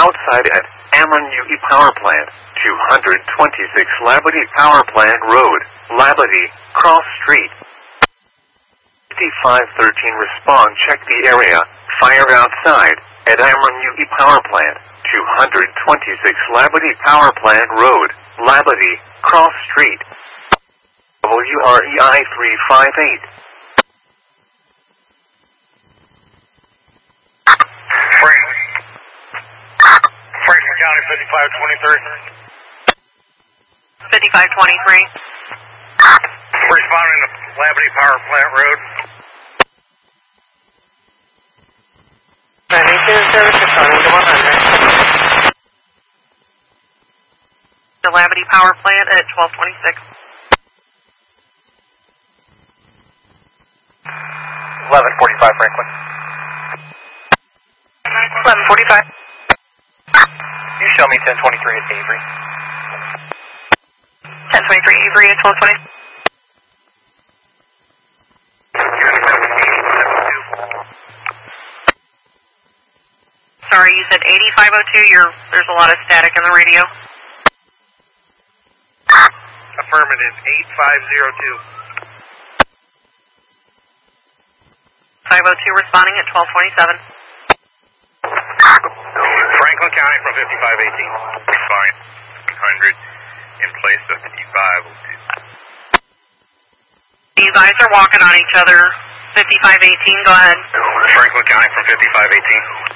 outside at Amran Yugi Power Plant, 226 Labadee Power Plant Road, Labadee, Cross Street. 5513 respond, check the area, fire outside, at Amran Yugi Power Plant, 226 Labadee Power Plant Road, Labadee, Cross Street. WREI 358. Franklin County 5523. 5523. Responding to Labadee Power Plant Road. 92 service responding to 100. The Labadee Power Plant at 1226. 1145 Franklin. 1145. You show me 1023 at Avery. 1023 Avery at 1220. Sorry, you said 8502. There's a lot of static in the radio. Affirmative, 8502. 502 responding at 1227. Franklin County from 5518. Fine. 100 in place of 5502. These guys are walking on each other. 5518, go ahead. Franklin County from 5518.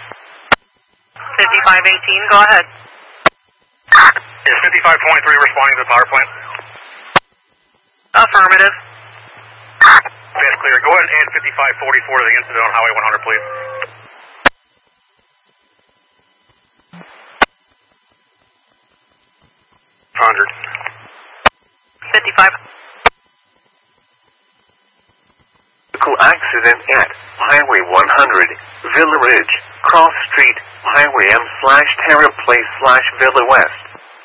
5518, go ahead. Is 5523 responding to the power plant? Affirmative. That's clear. Go ahead and add 5544 to the incident on Highway 100, please. 100. 55. Vehicle accident at Highway 100, Villa Ridge, Cross Street, Highway M/Terra Place/Villa West.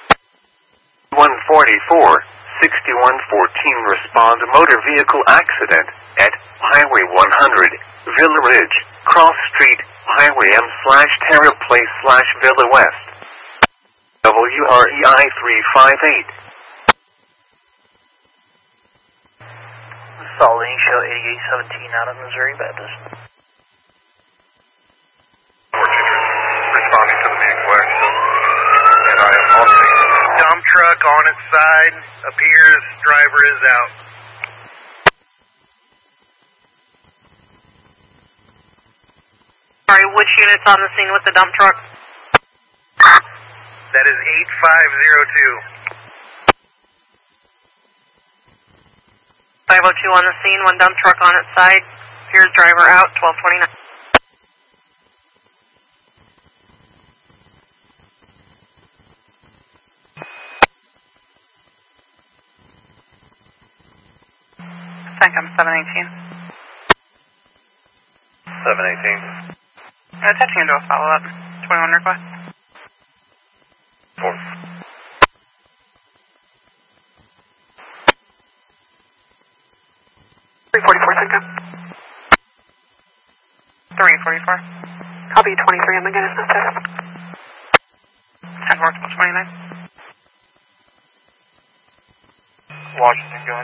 144, 6114 respond motor vehicle accident at Highway 100, Villa Ridge, Cross Street, Highway M/Terra Place/Villa West. WREI 358. Salt Show 8817 out of Missouri Baptist. Responding to the vehicle accident. And I am on the dump truck on its side. Appears driver is out. Sorry, which unit's on the scene with the dump truck? That is 8502. 502 on the scene, one dump truck on its side. Here's driver out, 1229. Second, 718. 718. Attaching into a follow-up. 21 request. 4. 344, Cinco. 344. Copy 23 on the Guinness test. 10 North 29. Washington, go ahead.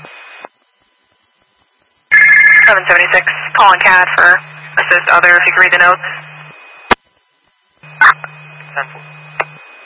776, calling CAD for assist other if you can read the notes. 10-4.